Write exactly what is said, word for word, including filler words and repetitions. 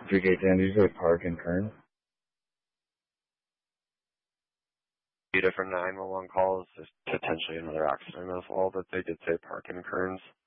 three K ten, did you say Park and Kearns? Two different nine one one calls. There's potentially another accident as well, but they did say Park and Kearns.